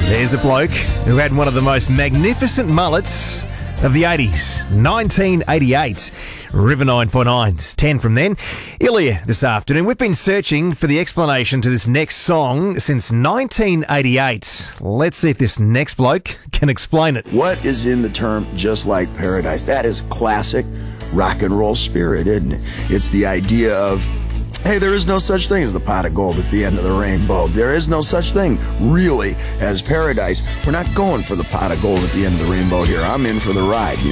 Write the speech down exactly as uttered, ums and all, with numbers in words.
There's a bloke who had one of the most magnificent mullets of the eighties, nineteen eighty-eight. River nine point nine's ten from then. Ilya this afternoon. We've been searching for the explanation to this next song since nineteen eighty-eight. Let's see if this next bloke can explain it. What is in the term "just like paradise"? That is classic rock and roll spirit, isn't it? It's the idea of, hey, there is no such thing as the pot of gold at the end of the rainbow. There is no such thing, really, as paradise. We're not going for the pot of gold at the end of the rainbow here. I'm in for the ride. You